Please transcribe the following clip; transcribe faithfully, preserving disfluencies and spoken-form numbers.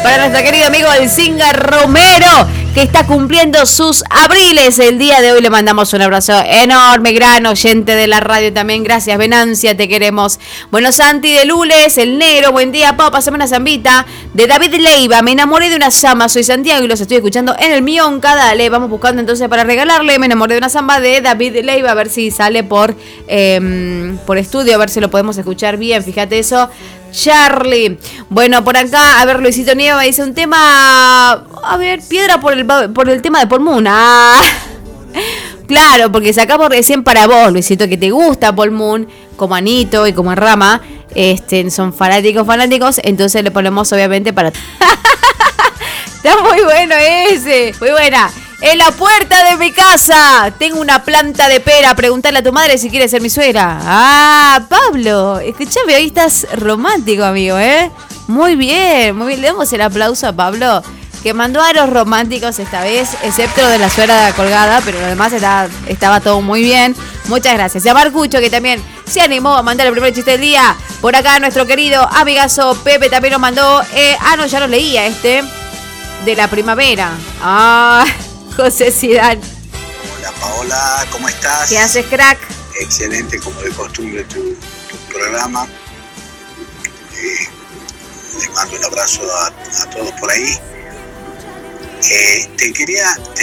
Para nuestro querido amigo el Singa Romero, que está cumpliendo sus abriles el día de hoy. Le mandamos un abrazo enorme, gran oyente de la radio también. Gracias, Venancia, te queremos. Bueno, Santi de Lules, el negro, buen día, Pau, pasame una zambita. De David Leiva, me enamoré de una zamba, soy Santiago y los estoy escuchando en el Mionca. Dale, vamos buscando entonces para regalarle. Me enamoré de una zamba de David Leiva, a ver si sale por, eh, por estudio, a ver si lo podemos escuchar bien. Fíjate eso. Charlie. Bueno, por acá, a ver, Luisito Nieva dice un tema, a ver, piedra por el por el tema de Paul Moon. Ah, claro, porque sacamos recién para vos, Luisito, que te gusta Paul Moon, como Anito y como Rama, este, son fanáticos, fanáticos, entonces le ponemos obviamente para... Está muy bueno ese, muy buena. En la puerta de mi casa tengo una planta de pera. Preguntale a tu madre si quiere ser mi suegra. Ah, Pablo, escúchame, hoy estás romántico, amigo, ¿eh? Muy bien, muy bien. Le damos el aplauso a Pablo, que mandó aros románticos esta vez, excepto de la suegra colgada, pero lo demás estaba, estaba todo muy bien. Muchas gracias. Y a Marcucho, que también se animó a mandar el primer chiste del día. Por acá nuestro querido amigazo Pepe también nos mandó... Eh, ah, no, ya lo leía este. De la primavera. Ah... José Zidane. Hola Paola, ¿cómo estás? ¿Qué haces, crack? Excelente, como de costumbre tu, tu programa. Eh, les mando un abrazo a, a todos por ahí. Eh, te quería, te